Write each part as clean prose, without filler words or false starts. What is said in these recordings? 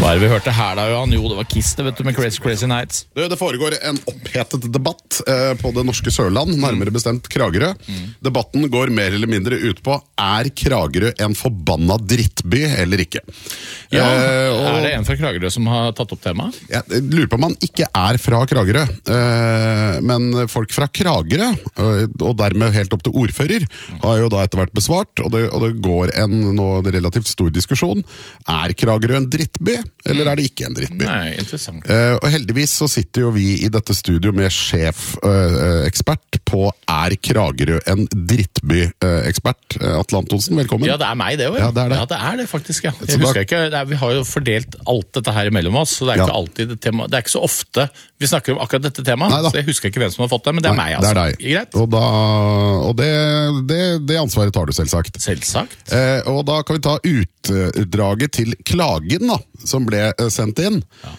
Hva er det vi hørte her da, Johan? Jo, det var Kiss, det vet du, med Crazy Nights. Det foregår en opphetet debatt på det norske Sørland, nærmere bestemt Kragerø. Debatten går mer eller mindre ut på, er Kragerø en forbanna drittby eller ikke? Ja, er det en fra Kragerø som har tatt opp temaet? Jeg lurer på om han ikke er fra Kragerø, men folk fra Kragerø, og dermed helt opp til ordfører, har jo da etter hvert besvart, og det går en nå relativt stor diskusjon. Er Kragerø en drittby, eller er det ikke en drittby? Nei, interessant. Og heldigvis så sitter jo vi i dette studio med sjef-ekspert på Er Kragerø en drittby-ekspert. Atle Antonsen, velkommen. Ja, det er meg det jo. Ja, det er det. Ja, det er det faktisk, ja. Jeg husker ikke, vi har jo fordelt alt dette her imellom oss, så det er ikke alltid det tema, det er ikke så ofte vi snakker om akkurat dette temaet, så jeg husker ikke hvem som har fått det, men det er meg, altså. Det er deg. Greit? Og det ansvaret tar du selvsagt. Selvsagt. Og da kan vi ta utdraget til klagen da, som ble sendt inn,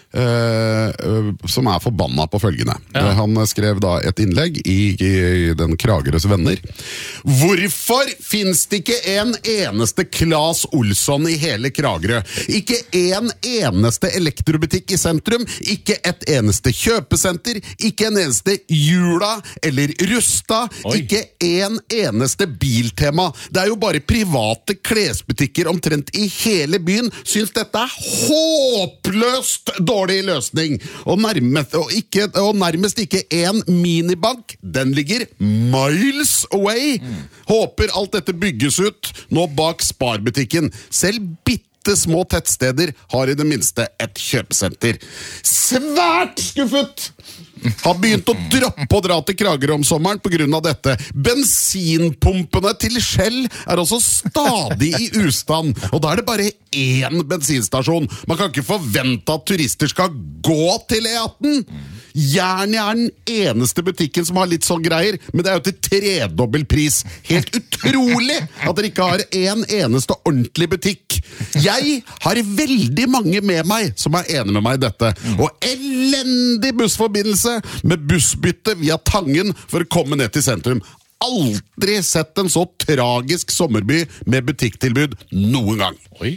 som er forbanna på følgende. Han skrev da et innlegg i den Kragerøs venner. Hvorfor finnes det ikke en eneste Claes Olsson i hele Kragerø? Ikke en eneste elektrobutikk i sentrum, ikke et eneste kjøpesenter, ikke en eneste Jula eller Rusta, ikke en eneste Biltema. Det er jo bare private klesbutikker omtrent i hele byen syns dette er håpløst dårlig løsning. Og nærmest ikke en minibank. Den ligger miles away. Håper alt dette bygges ut nå bak Sparbutikken. Selv bitte små tettsteder har i det minste et kjøpesenter. Svært skuffet! Har begynt å droppe å dra til Kragerø om sommeren på grunn av dette. Bensinpumpene til Shell er også stadig i ustand, og da er det bare én bensinstasjon. Man kan ikke forvente at turister skal gå til E18. Jernia er den eneste butikken som har litt sånn greier, men det er jo til tredobbel pris. Helt utrolig at dere ikke har en eneste ordentlig butikk. Jeg har veldig mange med meg som er enige med meg i dette, og elendig bussforbindelse med bussbytte via Tangen for å komme ned til sentrum. Aldri sett en så tragisk sommerby med butikktilbud noen gang. Oi.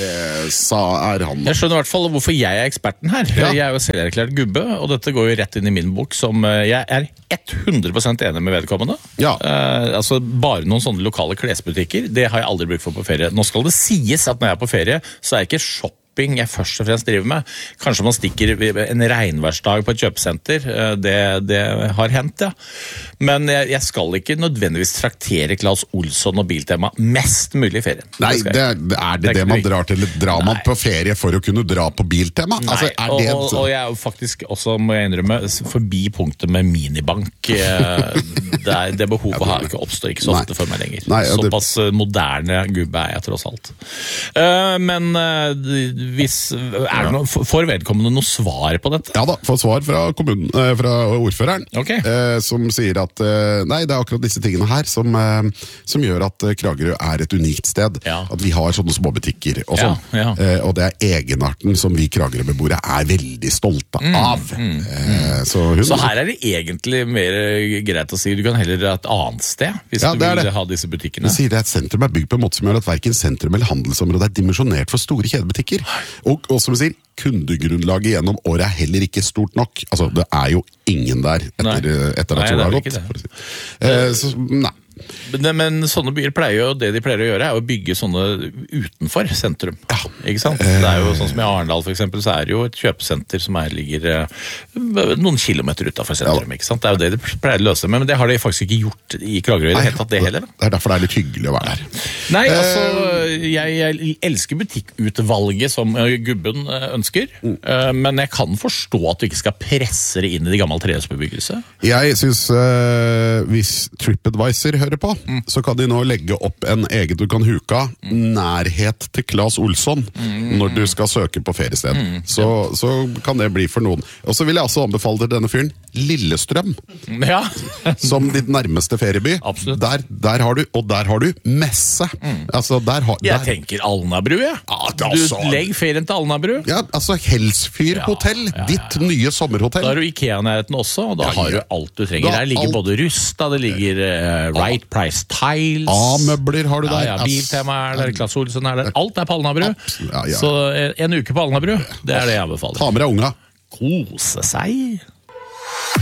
Er han. Jeg skjønner i hvert fall hvorfor jeg er eksperten her. Jeg er jo selverklært gubbe, og dette går jo rett inn i min bok som jeg er 100% enig med vedkommende. Altså bare noen sånne lokale klesbutikker, det har jeg aldri brukt for på ferie. Nå skal det sies at når jeg er på ferie, så er jeg ikke shopping jeg først og fremst driver med. Kanskje man stikker en regnværsdag på et kjøpesenter. Det har hendt, ja. Men jeg skal ikke nødvendigvis traktere Claes Olsson og Biltema mest mulig i ferien. Nei, er det man drar til? Drar man på ferie for å kunne dra på Biltema? Nei, altså, og jeg er jo faktisk også, må jeg innrømme, forbi punktet med minibank. Det behovet oppstår ikke så ofte for meg lenger. Såpass moderne gubbe er jeg tross alt. Men får vedkommende noe svar på dette? Ja da, får svar fra kommunen, fra ordføreren, som sier at nei, det er akkurat disse tingene her som gjør at Kragerø er et unikt sted. At vi har sånne småbutikker og sånn. Og det er egenarten som vi Kragerø-beboere er veldig stolte av. Så her er det egentlig mer greit å si du kan heller et annet sted hvis du vil ha disse butikkene. Det sier det at sentrum er bygd på en måte som gjør at hverken sentrum eller handelsområdet er dimensjonert for store kjedebutikker. Og som vi sier, kundegrunnlaget gjennom året er heller ikke stort nok. Altså, det er jo ingen der etter at sola har gått. Så, nei. Men sånne byer pleier jo, det de pleier å gjøre er å bygge sånne utenfor sentrum, ikke sant? Det er jo sånn som i Arendal for eksempel, så er det jo et kjøpesenter som ligger noen kilometer utenfor sentrum, ikke sant? Det er jo det de pleier å løse med, men det har de faktisk ikke gjort i Kragerø i det hele tatt det heller. Det er derfor det er litt hyggelig å være der. Nei, altså, jeg elsker butikkutvalget som gubben ønsker, men jeg kan forstå at du ikke skal presse det inn i de gamle trehusbebyggelse. Jeg synes hvis TripAdvisor hører på, så kan de nå legge opp en egen du kan huka nærhet til Claes Olsson når du skal søke på feriested. Så kan det bli for noen. Og så vil jeg også anbefale til denne fyren, Lillestrøm, som ditt nærmeste ferieby. Absolutt. Der har du messe. Altså, jeg tenker Alnabru, jeg. Du legger ferien til Alnabru. Ja, altså Helsfyr hotell, ditt nye sommerhotell. Da har du IKEA-nærheten også, og da har du alt du trenger. Der ligger både Rusta, det ligger Right Price Tiles. A-møbler har du der. Ja, Biltema er der, Klaas Olsen er der. Alt er på Alnabru. Så en uke på Alnabru, det er det jeg anbefaler. Ta med deg unga. Kose seg.